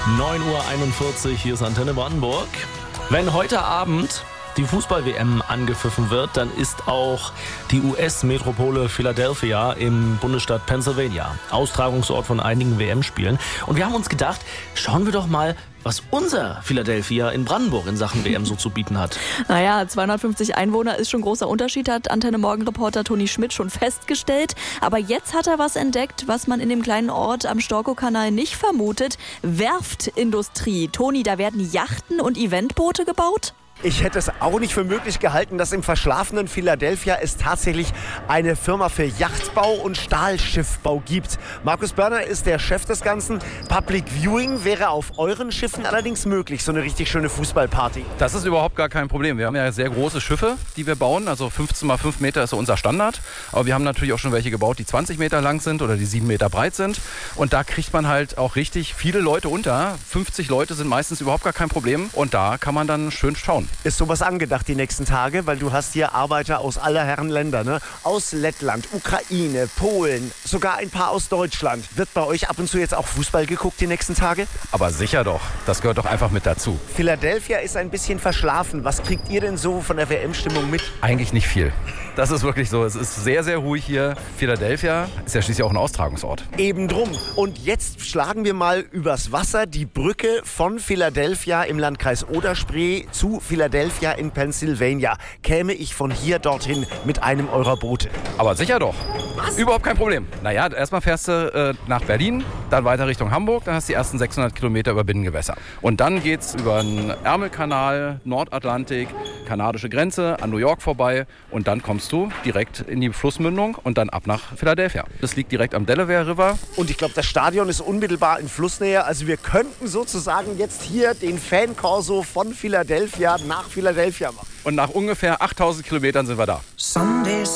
9:41 Uhr, hier ist Antenne Brandenburg. Wenn heute Abend die Fußball-WM angepfiffen wird, dann ist auch die US-Metropole Philadelphia im Bundesstaat Pennsylvania Austragungsort von einigen WM-Spielen. Und wir haben uns gedacht, schauen wir doch mal, was unser Philadelphia in Brandenburg in Sachen WM so zu bieten hat. Naja, 250 Einwohner ist schon ein großer Unterschied, hat Antenne-Morgen-Reporter Toni Schmidt schon festgestellt. Aber jetzt hat er was entdeckt, was man in dem kleinen Ort am Storkow-Kanal nicht vermutet. Werftindustrie. Toni, da werden Yachten und Eventboote gebaut? Ich hätte es auch nicht für möglich gehalten, dass im verschlafenen Philadelphia es tatsächlich eine Firma für Yachtbau und Stahlschiffbau gibt. Markus Börner ist der Chef des Ganzen. Public Viewing wäre auf euren Schiffen allerdings möglich, so eine richtig schöne Fußballparty. Das ist überhaupt gar kein Problem. Wir haben ja sehr große Schiffe, die wir bauen. Also 15 mal 5 Meter ist so unser Standard. Aber wir haben natürlich auch schon welche gebaut, die 20 Meter lang sind oder die 7 Meter breit sind. Und da kriegt man halt auch richtig viele Leute unter. 50 Leute sind meistens überhaupt gar kein Problem. Und da kann man dann schön schauen. Ist sowas angedacht die nächsten Tage? Weil du hast hier Arbeiter aus aller Herren Länder, ne? Aus Lettland, Ukraine, Polen, sogar ein paar aus Deutschland. Wird bei euch ab und zu jetzt auch Fußball geguckt die nächsten Tage? Aber sicher doch. Das gehört doch einfach mit dazu. Philadelphia ist ein bisschen verschlafen. Was kriegt ihr denn so von der WM-Stimmung mit? Eigentlich nicht viel. Das ist wirklich so. Es ist sehr, sehr ruhig hier. Philadelphia ist ja schließlich auch ein Austragungsort. Eben drum. Und jetzt schlagen wir mal übers Wasser die Brücke von Philadelphia im Landkreis Oder-Spree zu Philadelphia in Pennsylvania. Käme ich von hier dorthin mit einem eurer Boote? Aber sicher doch. Was? Überhaupt kein Problem. Naja, erstmal fährst du nach Berlin, dann weiter Richtung Hamburg, dann hast du die ersten 600 Kilometer über Binnengewässer. Und dann geht's über den Ärmelkanal, Nordatlantik, kanadische Grenze, an New York vorbei und dann kommst du direkt in die Flussmündung und dann ab nach Philadelphia. Das liegt direkt am Delaware River. Und ich glaube, das Stadion ist unmittelbar in Flussnähe. Also wir könnten sozusagen jetzt hier den Fankorso von Philadelphia nach Philadelphia machen. Und nach ungefähr 8000 Kilometern sind wir da.